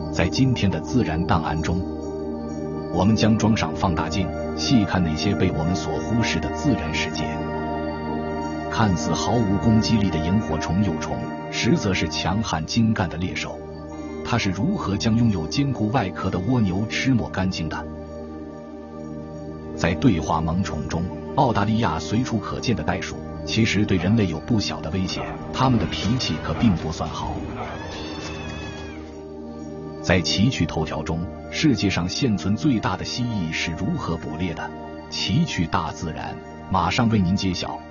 在今天的自然档案中，我们将装上放大镜，细看那些被我们所忽视的自然世界。看似毫无攻击力的萤火虫幼虫，实则是强悍精干的猎手。它是如何将拥有坚固外壳的蜗牛吃没干净的？在对话萌宠中，澳大利亚随处可见的袋鼠其实对人类有不小的威胁，它们的脾气可并不算好。在奇趣头条中，世界上现存最大的蜥蜴是如何捕猎的？奇趣大自然马上为您揭晓。